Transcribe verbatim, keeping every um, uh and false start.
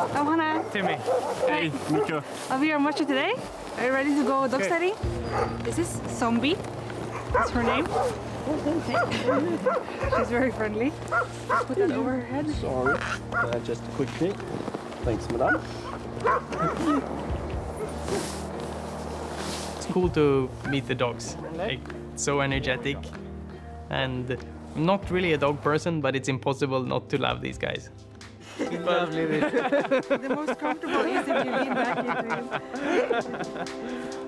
I'm Hannah. Timmy. Hey, Nico. I'll be your watcher today. Are you ready to go dog Okay. study? This is Zombie. That's her name. She's very friendly. Put that over her head. Sorry, uh, just quickly. Thanks, madam. It's cool to meet the dogs. Like, so energetic. And I'm not really a dog person, but it's impossible not to love these guys. The most comfortable is if you lean back into it.